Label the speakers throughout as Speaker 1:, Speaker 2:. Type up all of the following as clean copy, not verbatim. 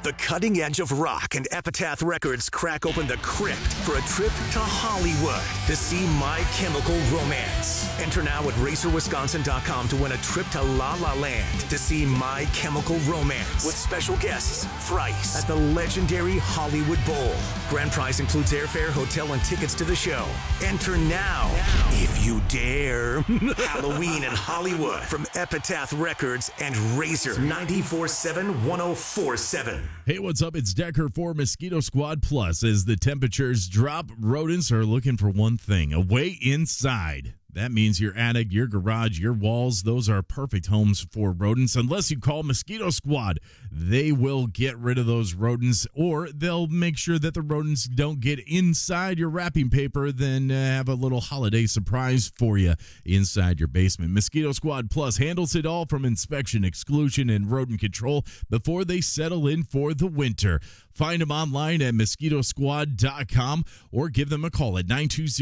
Speaker 1: The cutting edge of rock and Epitaph Records crack open the crypt for a trip to Hollywood to see My Chemical Romance. Enter now at RazorWisconsin.com to win a trip to La La Land to see My Chemical Romance with special guests Thrice at the legendary Hollywood Bowl. Grand prize includes airfare, hotel, and tickets to the show. Enter now, if you dare. Halloween in Hollywood from Epitaph Records and Razor 94.7 104.7.
Speaker 2: Hey, what's up? It's Decker for Mosquito Squad Plus. As the temperatures drop, rodents are looking for one thing: a way inside. That means your attic, your garage, your walls, those are perfect homes for rodents. Unless you call Mosquito Squad, they will get rid of those rodents, or they'll make sure that the rodents don't get inside your wrapping paper, then have a little holiday surprise for you inside your basement. Mosquito Squad Plus handles it all from inspection, exclusion, and rodent control before they settle in for the winter. Find them online at mosquitosquad.com or give them a call at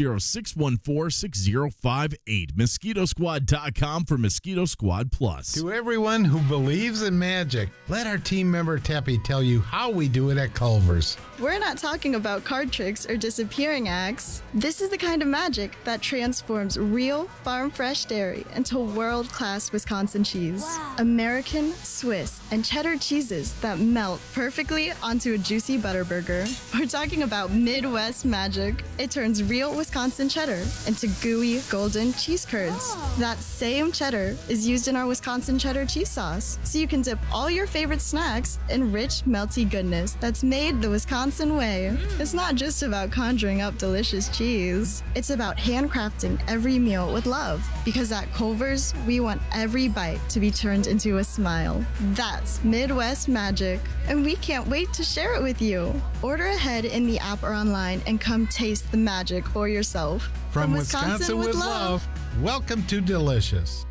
Speaker 2: 920-614-6058. Mosquitosquad.com for Mosquito Squad Plus.
Speaker 3: To everyone who believes in magic, let our team member Teppy tell you how we do it at Culver's.
Speaker 4: We're not talking about card tricks or disappearing acts. This is the kind of magic that transforms real farm-fresh dairy into world-class Wisconsin cheese. Wow. American, Swiss, and cheddar cheeses that melt perfectly onto a juicy butter burger. We're talking about Midwest magic. It turns real Wisconsin cheddar into gooey, golden cheese curds. Oh. That same cheddar is used in our Wisconsin cheddar cheese sauce, so you can dip all your favorite snacks in rich, melty goodness that's made the Wisconsin way. It's not just about conjuring up delicious cheese. It's about handcrafting every meal with love. Because at Culver's, we want every bite to be turned into a smile. That's Midwest magic, and we can't wait to share it with you. Order ahead in the app or online and come taste the magic for yourself.
Speaker 3: From Wisconsin with love, welcome to Delicious.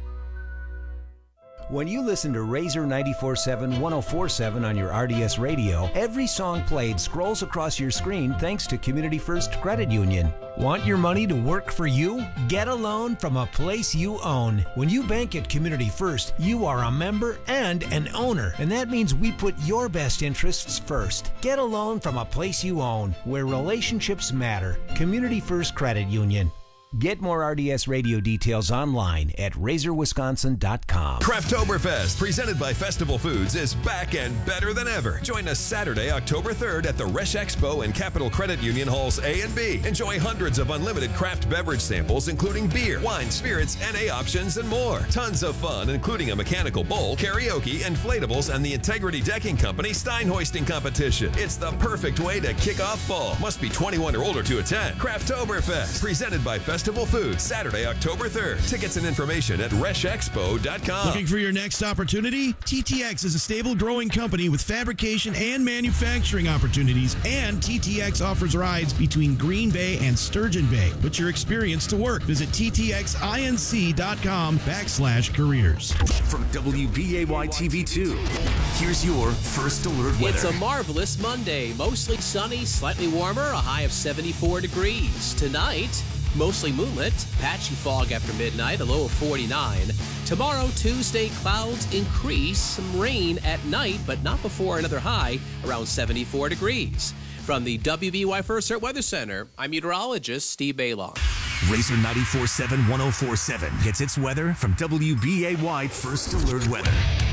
Speaker 5: When you listen to Razor 94.7 104.7 on your RDS radio, every song played scrolls across your screen thanks to Community First Credit Union. Want your money to work for you? Get a loan from a place you own. When you bank at Community First, you are a member and an owner, and that means we put your best interests first. Get a loan from a place you own, where relationships matter. Community First Credit Union. Get more RDS radio details online at RazorWisconsin.com.
Speaker 6: Craftoberfest, presented by Festival Foods, is back and better than ever. Join us Saturday, October 3rd at the Resch Expo and Capital Credit Union Halls A and B. Enjoy hundreds of unlimited craft beverage samples, including beer, wine, spirits, NA options, and more. Tons of fun, including a mechanical bowl, karaoke, inflatables, and the Integrity Decking Company Stein Hoisting Competition. It's the perfect way to kick off fall. Must be 21 or older to attend. Craftoberfest, presented by Festival Foods, Saturday, October 3rd. Tickets and information at reschexpo.com.
Speaker 7: Looking for your next opportunity? TTX is a stable, growing company with fabrication and manufacturing opportunities, and TTX offers rides between Green Bay and Sturgeon Bay. Put your experience to work. Visit ttxinc.com/careers.
Speaker 1: From WBAY TV2, here's your first alert weather.
Speaker 8: It's a marvelous Monday. Mostly sunny, slightly warmer, a high of 74 degrees. Tonight, mostly moonlit, patchy fog after midnight, a low of 49. Tomorrow, Tuesday, clouds increase, some rain at night, but not before another high around 74 degrees. From the WBY First Alert Weather Center, I'm meteorologist Steve Baylon.
Speaker 1: Razor 94.7 104.7 gets its weather from WBAY First Alert Weather.